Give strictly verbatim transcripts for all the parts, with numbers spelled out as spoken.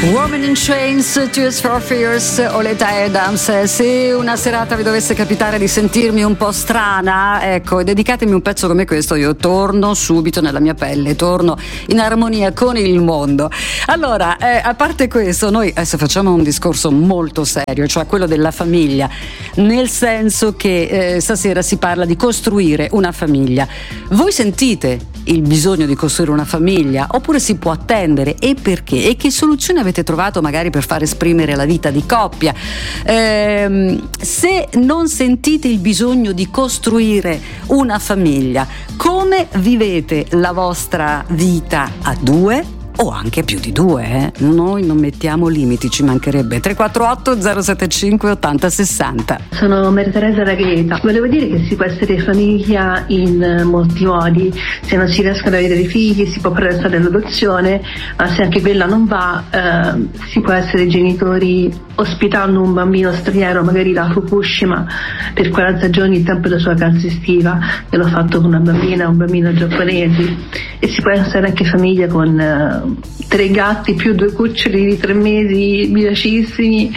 Woman in Chains, Tears for Fears, Oleta Adams. Se una serata vi dovesse capitare di sentirmi un po' strana, ecco, dedicatemi un pezzo come questo, io torno subito nella mia pelle, torno in armonia con il mondo. Allora, eh, a parte questo, noi adesso facciamo un discorso molto serio, cioè quello della famiglia, nel senso che eh, stasera si parla di costruire una famiglia. Voi sentite il bisogno di costruire una famiglia, oppure si può attendere, e perché? E che soluzioni avete trovato magari per far esprimere la vita di coppia? Ehm, se non sentite il bisogno di costruire una famiglia, come vivete la vostra vita a due? O anche più di due, eh? Noi non mettiamo limiti, ci mancherebbe. Tre quattro otto zero sette cinque ottanta sessanta. Sono Maria Teresa Ragheta. Volevo dire che si può essere famiglia in molti modi. Se non si riescono ad avere dei figli si può prendere l'adozione, ma se anche quella non va eh, si può essere genitori ospitando un bambino straniero, magari da Fukushima, per quaranta giorni, il tempo della sua casa estiva. Io l'ho fatto con una bambina, un bambino giapponese. E si può essere anche famiglia con uh, tre gatti più due cuccioli di tre mesi vivacissimi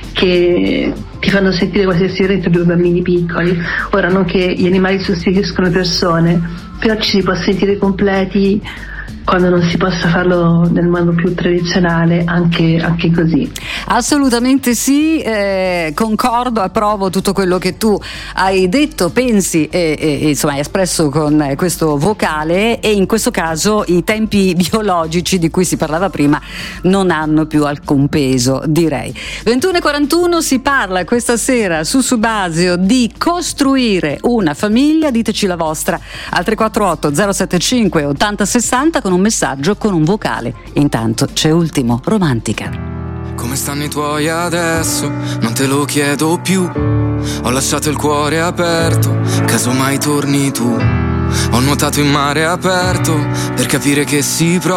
che ti fanno sentire quasi si dentro due bambini piccoli. Ora, non che gli animali sostituiscono persone, però ci si può sentire completi quando non si possa farlo nel modo più tradizionale, anche, anche così. Assolutamente sì, eh, concordo, approvo tutto quello che tu hai detto, pensi e, e insomma hai espresso con questo vocale, e in questo caso i tempi biologici di cui si parlava prima non hanno più alcun peso, direi. ventuno e quarantuno si parla questa sera su Subasio di costruire una famiglia, diteci la vostra al tre quattro otto zero sette cinque ottanta sessanta con un messaggio, con un vocale. Intanto c'è Ultimo, Romantica. Come stanno i tuoi adesso? Non te lo chiedo più. Ho lasciato il cuore aperto, caso mai torni tu. Ho nuotato in mare aperto per capire che si prova